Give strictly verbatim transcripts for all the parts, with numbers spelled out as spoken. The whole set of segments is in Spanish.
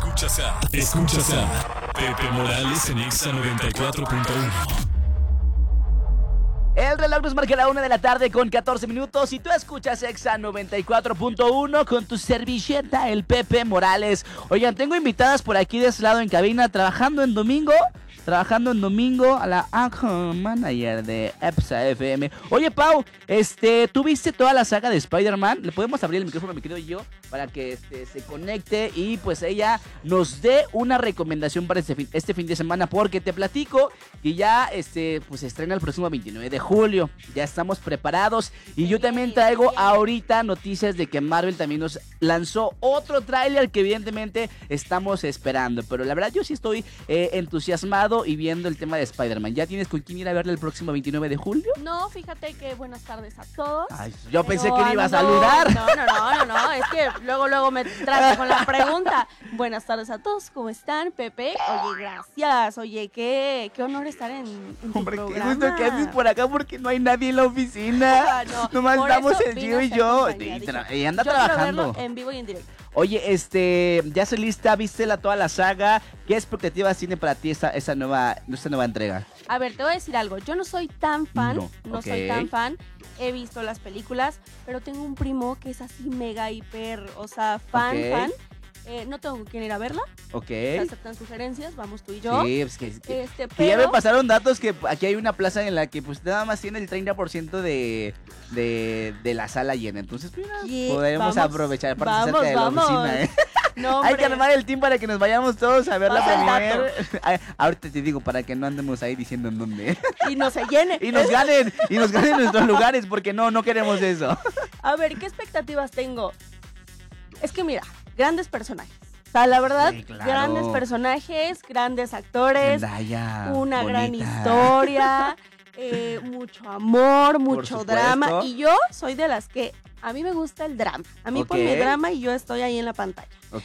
Escuchas a, escuchas a Pepe Morales en Exa noventa y cuatro punto uno. El reloj nos marca la una de la tarde con catorce minutos y tú escuchas Exa noventa y cuatro punto uno con tu servilleta, el Pepe Morales. Oigan, tengo invitadas por aquí de este lado en cabina trabajando en domingo. Trabajando en domingo a la account manager de Exa F M. Oye, Pau, este, ¿tú viste toda la saga de Spider-Man? Le podemos abrir el micrófono a mi querido yo para que este, se conecte y pues ella nos dé una recomendación para este fin, este fin de semana, porque te platico que ya este, pues se estrena el próximo veintinueve de julio. Ya estamos preparados y yo también traigo ahorita noticias de que Marvel también nos lanzó otro tráiler que evidentemente estamos esperando. Pero la verdad yo sí estoy eh, entusiasmado y viendo el tema de Spider-Man. ¿Ya tienes con quién ir a verle el próximo veintinueve de julio? No, fíjate que buenas tardes a todos. Ay, yo pensé que le iba a saludar. No, no, no, no, no, es que luego, luego me trato con la pregunta. Buenas tardes a todos, ¿cómo están, Pepe? Oye, gracias, oye, qué, qué honor estar en, en tu Hombre, programa. qué gusto que haces por acá porque no hay nadie en la oficina. no, Nomás por estamos eso el vino Gio y esta yo. compañía, Y, dije, tra- y anda yo quiero trabajando. verlo en vivo y en directo. Oye, este, ya se lista, viste la, toda la saga. ¿Qué expectativas tiene para ti esta, esta, nueva, esta nueva entrega? A ver, te voy a decir algo. Yo no soy tan fan, No, no, ok. soy tan fan. He visto las películas, pero tengo un primo que es así mega, hiper, o sea, fan, Ok. fan. Eh, no tengo con quién ir a verla. Ok. Se aceptan sugerencias, vamos tú y yo. Sí, pues que, que- Este, que ya me pero- pasaron datos que aquí hay una plaza en la que pues nada más tiene el treinta por ciento de, de, de la sala llena. Entonces, mira, Yeah, podemos vamos, aprovechar para vamos, cerca de la vamos. oficina, ¿eh? No, Hay que hombre. armar el team para que nos vayamos todos a ver la Pasa el premier. Ay, ahorita te digo, para que no andemos ahí diciendo en dónde. Y no se llene. Y nos ganen, y nos ganen nuestros lugares, porque no, no queremos eso. A ver, ¿qué expectativas tengo? Es que mira, grandes personajes. O sea, la verdad, Sí, claro. grandes personajes, grandes actores, Zendaya, una gran bonita. historia, eh, mucho amor, mucho supuesto. drama. Y yo soy de las que a mí me gusta el drama. A mí Ok. ponme drama y yo estoy ahí en la pantalla. Ok.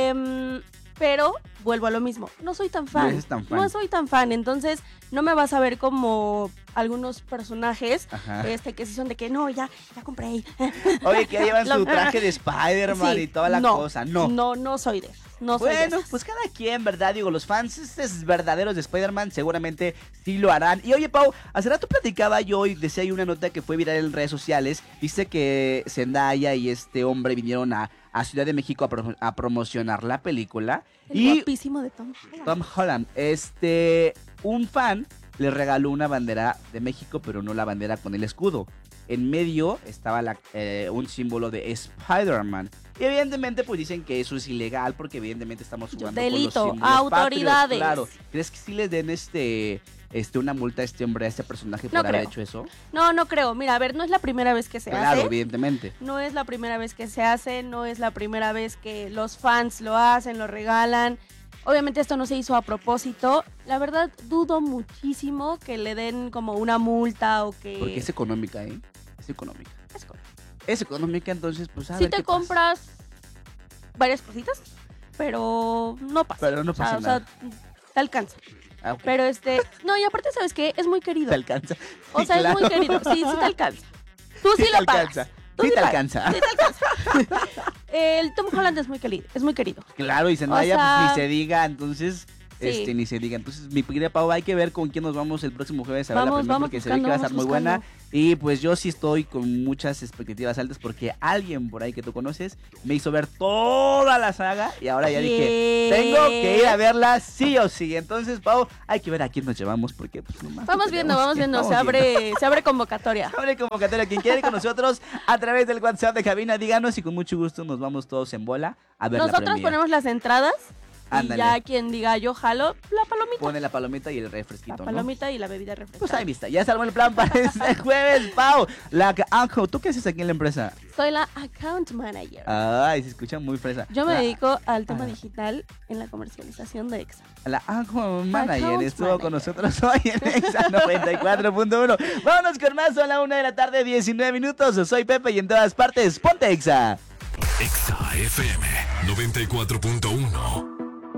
Em, pero vuelvo a lo mismo, no soy tan fan. No eres tan fan. No soy tan fan, entonces no me vas a ver como algunos personajes Ajá. este que sí son de que no, ya, ya compré. Oye, que ya llevan La- su traje de Spider-Man Sí, y toda la no, cosa. No. No, no soy de esas, no soy de Bueno, esas. pues cada quien, ¿verdad? Digo, los fans estos verdaderos de Spider-Man seguramente sí lo harán. Y oye, Pau, hace rato platicaba yo y decía ahí una nota que fue viral en redes sociales. Dice que Zendaya y este hombre vinieron a, a Ciudad de México a, pro- a promocionar la película. El y guapísimo de Tom Holland. Tom Holland, este, un fan le regaló una bandera de México, pero no la bandera con el escudo. En medio estaba la, eh, un símbolo de Spider-Man. Y evidentemente pues dicen que eso es ilegal porque evidentemente estamos jugando Delito, con los símbolos autoridades. patrios, claro. ¿Crees que sí les den este, este una multa a este hombre, a este personaje por No haber creo. hecho eso? No, no creo. Mira, a ver, no es la primera vez que se Claro, hace. evidentemente. No es la primera vez que se hace, no es la primera vez que los fans lo hacen, lo regalan. Obviamente esto no se hizo a propósito. La verdad, dudo muchísimo que le den como una multa o que... Porque es económica, ¿eh? Es económica. Es correcto. Es económica, entonces pues a Si ver te qué pasa. compras varias cositas, pero no pasa. Pero no O sea, pasa o sea, nada. te alcanza. Ah, ok. Pero este... No, y aparte, ¿sabes qué? Es muy querido. Te alcanza. O Sí, sea, claro. es muy querido. Sí, sí te alcanza. Tú sí, Sí te lo pagas. alcanza. Tú Sí te pagas. alcanza. Sí te alcanza. El Tom Holland es muy querido. Es muy querido. Claro, y Zendaya, O sea, pues ni se diga, entonces, sí. este, ni se diga. Entonces, mi querida Pau, hay que ver con quién nos vamos el próximo jueves a ver la Vamos, primera, vamos porque se ve que buscando, va a estar muy vamos buena. buscando. Y pues yo sí estoy con muchas expectativas altas porque alguien por ahí que tú conoces me hizo ver toda la saga y ahora ya dije, Yeah. tengo que ir a verla sí o sí. Entonces, Pau, hay que ver a quién nos llevamos porque pues nomás Vamos no viendo, tenemos vamos que- viendo. vamos Se abre, se abre convocatoria. Abre convocatoria. Quien quiere ir con nosotros a través del WhatsApp de cabina, díganos y con mucho gusto nos vamos todos en bola a ver la Nosotros premier. ponemos las entradas Ándale. y ya quien diga yo jalo, la palomita. Pone la palomita y el La refresquito, ¿no? palomita y la bebida Pues refrescante. ahí vista, ya se armó el plan para este jueves, Pau. La ca- Anjo, ¿tú qué haces aquí en la empresa? Soy la account manager. Ay, se escucha muy fresa. Yo me La- dedico al tema Ah. digital en la comercialización de Exa. La Anjo Manager Account estuvo manager. con nosotros hoy en Exa noventa y cuatro punto uno. Vámonos con más, son la una de la tarde, diecinueve minutos. Soy Pepe y en todas partes, ponte Exa. Exa F M noventa y cuatro punto uno.